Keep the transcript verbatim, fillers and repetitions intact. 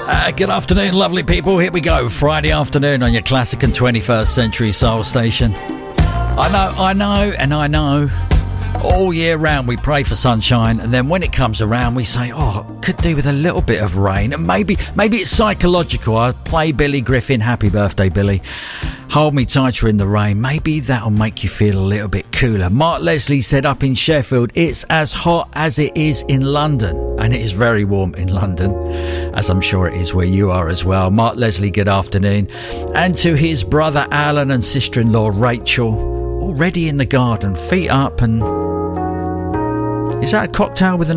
Uh, good afternoon, lovely people. Here we go. Friday afternoon on your classic and twenty-first century soul station. I know, I know, and I know. All year round we pray for sunshine, and then when it comes around we say, oh, could do with a little bit of rain. And maybe maybe it's psychological. I play Billy Griffin, happy birthday Billy, Hold Me Tighter in the Rain. Maybe that'll make you feel a little bit cooler. Mark Leslie said up in Sheffield, it's as hot as it is in London, and it is very warm in London, as I'm sure it is where you are as well. Mark Leslie, good afternoon. And to his brother Alan and sister-in-law Rachel, already in the garden, feet up, and is that a cocktail with an